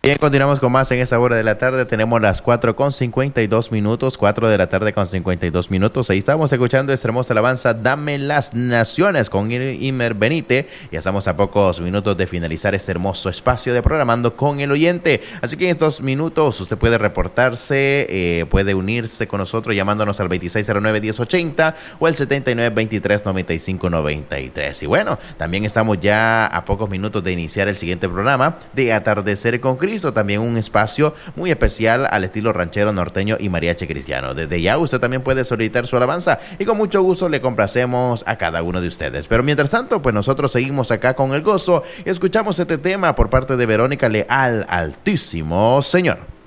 Bien, continuamos con más en esta hora de la tarde. Tenemos las 4:52, 4 de la tarde con 52 minutos. Ahí estamos escuchando esta hermosa alabanza, Dame las Naciones, con Imer Benite. Ya estamos a pocos minutos de finalizar este hermoso espacio de Programando con el Oyente. Así que en estos minutos usted puede reportarse, puede unirse con nosotros llamándonos al 2609-1080 o al 7923-9593. Y bueno, también estamos ya a pocos minutos de iniciar el siguiente programa de Atardecer con Cristo, también un espacio muy especial al estilo ranchero, norteño y mariachi cristiano. Desde ya usted también puede solicitar su alabanza y con mucho gusto le complacemos a cada uno de ustedes. Pero mientras tanto, pues nosotros seguimos acá con el gozo y escuchamos este tema por parte de Verónica Leal, Altísimo Señor.